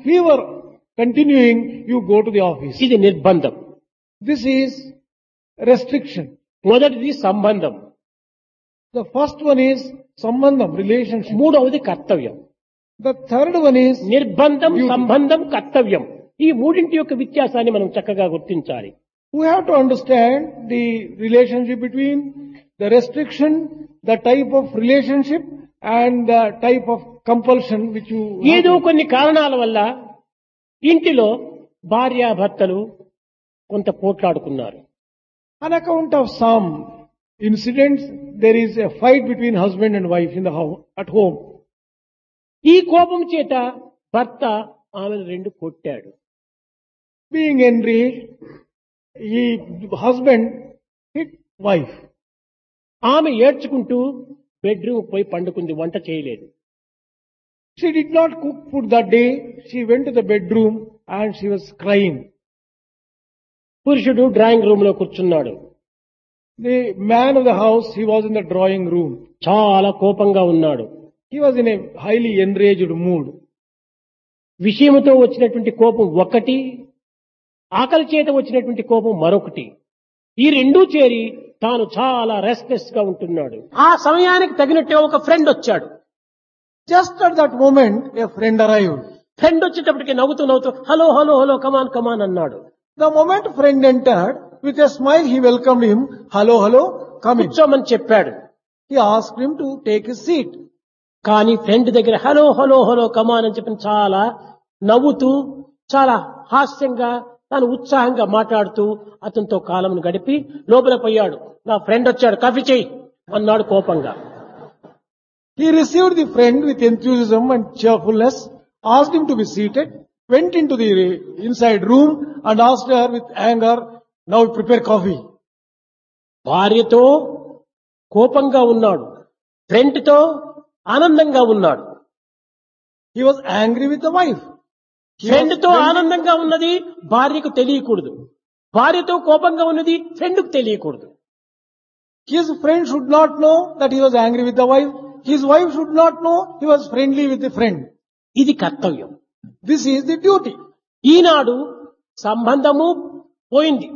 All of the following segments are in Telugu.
fever continuing, you go to the office. ఇది నిర్బంధం. This is restriction. మొదటిది సంబంధం. The first one is sambandham, relationship. మూడవది కర్తవ్యం. The third one is నిర్బంధం, duty. సంబంధం, కర్తవ్యం. ఈ మూడింటి యొక్క వ్యత్యాసాన్ని మనం చక్కగా గుర్తించాలి. We have to understand the relationship between the restriction, the type of relationship and the type of compulsion which you ఏదో కొన్ని కారణాల వల్ల ఇంటిలో భార్యాభర్తలు కొంత పోట్లాడుకున్నారు. On account of some incidents, there is a fight between husband and wife in the house, at home. ఈ కోపం చేత భర్త ఆమెను రెండు కొట్టాడు. Being enraged, husband hit wife. ఆమె ఏడ్చుకుంటూ బెడ్రూమ్ పోయి పండుకుంది, వంట చేయలేదు. She did not cook food that day. She went to the bedroom and she was crying. పురుషుడు డ్రాయింగ్ రూమ్ లో కూర్చున్నాడు. The man of the house, he was in the drawing room. చాలా కోపంగా ఉన్నాడు. He was in a highly enraged mood. విషయముతో వచ్చినటువంటి కోపం ఒకటి, ఆకలి చేత వచ్చినటువంటి కోపం మరొకటి. ఈ రెండూ చేరి తాను చాలా రెస్ట్లెస్ గా ఉంటున్నాడు. ఆ సమయానికి తగినట్టుగా ఒక ఫ్రెండ్ వచ్చాడు. Just at that moment, a friend arrived. Friend వచ్చేటప్పటికి నవ్వుతూ నవ్వుతూ హలో హలో హలో కమాన్ కమాన్ అన్నాడు. The moment friend entered, with a smile he welcomed him. Hello, hello, come in. కూర్చోమని చెప్పాడు. He asked him to take his seat. కానీ ఫ్రెండ్ దగ్గర హలో హలో హలో కమాన్ అని చెప్పి చాలా నవ్వుతూ చాలా హాస్యంగా తాను ఉత్సాహంగా మాట్లాడుతూ అతనితో కాలంను గడిపి లోపల పోయాడు. నా ఫ్రెండ్ వచ్చాడు, కాఫీ చేయి అన్నాడు కోపంగా. He received the friend with enthusiasm and cheerfulness, asked him to be seated, went into the inside room and asked her with anger, now prepare coffee. భార్యతో కోపంగా ఉన్నాడు, ఫ్రెండ్ తో ఆనందంగా ఉన్నాడు. He was angry with the wife. Friend తో ఆనందంగా ఉన్నది భార్యకు తెలియకూడదు, భార్యతో కోపంగా ఉన్నది ఫ్రెండ్ కు తెలియకూడదు. His friend should not know that he was angry with the wife. His wife should not know he was friendly with the friend. ఇది కర్తవ్యం. This is the duty. ఈనాడు సంబంధము పోయింది,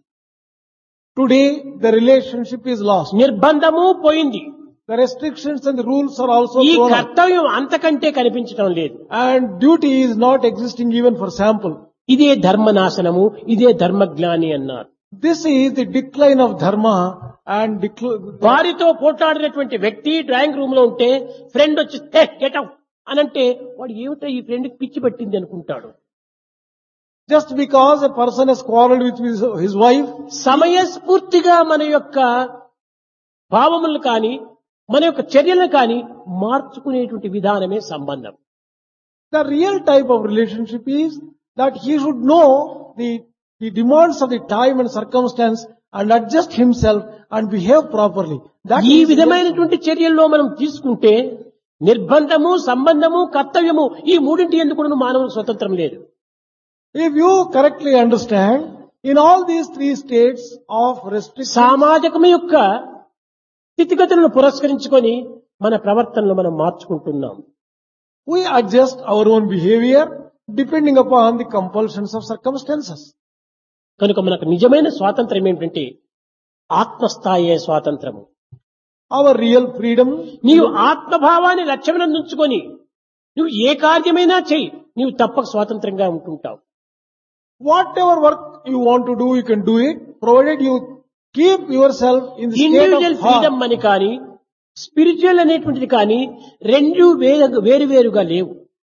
Today the relationship is lost. నిర్బంధము పోయింది. The restrictions and the rules are also ఈ thrown out. కర్తవ్యం అంతకంటే కనిపించడం లేదు. And duty is not existing even for sample. ఇదే ధర్మనాశనము, ఇదే ధర్మజ్ఞాని అన్నారు. This is the decline of dharma and భార్యతో పోట్లాడినటువంటి వ్యక్తి డ్రాయింగ్ రూమ్ లో ఉంటే ఫ్రెండ్ వచ్చి గెట్ అవుట్ అనంటే వాడు ఏమిటో ఈ ఫ్రెండ్ పిచ్చి పట్టింది అనుకుంటాడు. just because a person has quarreled with his wife. సమయస్ఫూర్తిగా మన యొక్క భావములు కానీ మన యొక్క చర్యలను కానీ మార్చుకునేటువంటి విధానమే సంబంధం. The real type of relationship is that he should know the demands of the time and circumstance and adjust himself and behave properly. ఈ విధమైనటువంటి చర్యల్లో మనం తీసుకుంటే నిర్బంధము, సంబంధము, కర్తవ్యము ఈ మూడింటి ఎందుకు మానవ స్వతంత్రం లేదు. If you correctly understand, in all these three states of restriction, సామాజికం యొక్క స్థితిగతులను పురస్కరించుకొని మన ప్రవర్తనలు మనం మార్చుకుంటున్నాం. we adjust our own behavior depending upon the compulsions of circumstances. కనుక మనకు నిజమైన స్వాతంత్రం ఏమిటంటే ఆత్మస్థాయే స్వాతంత్రము. Our real freedom, నీవు ఆత్మభావాన్ని లక్ష్యమునందు ఉంచుకొని నువ్వు ఏ కార్యమైనా చెయ్యి, నీవు తప్పక స్వాతంత్రంగా ఉంటుంటావు. whatever work you want to do, you can do it, provided you keep yourself in the state individual of freedom heart. అని కానీ స్పిరిచువల్ అనేటువంటిది కానీ రెండు వేరువేరుగా లేవు.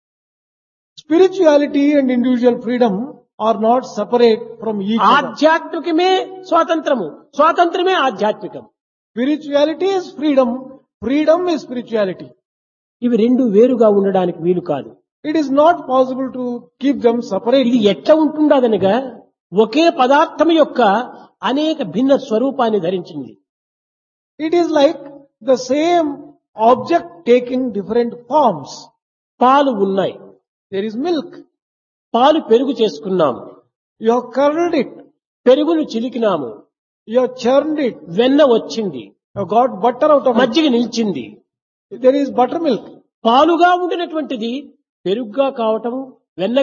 Spirituality and individual freedom are not separate from each other. ఆధ్యాత్మికమే స్వాతంత్రము, స్వాతంత్రమే ఆధ్యాత్మికం. Spirituality is freedom, freedom is spirituality. ఇవి రెండు వేరుగా ఉండడానికి వీలు కాదు. It is not possible to keep them ఇది separately. ఎట్లా ఉంటుండదనగా ఒకే పదార్థం యొక్క అనేక భిన్న స్వరూపాన్ని ధరించింది. It is like the same object taking different forms. పాలు ఉన్నాయి, There is milk. పాలు పెరుగు చేసుకున్నాము, You have curdled it. పెరుగును చిలికినాము, You have churned it. వెన్న వచ్చింది, You have got butter out of it. మజ్జిగ నిలిచింది. There is buttermilk. పాలుగా ఉండినటువంటిది పెరుగుగా కావటము, వెన్న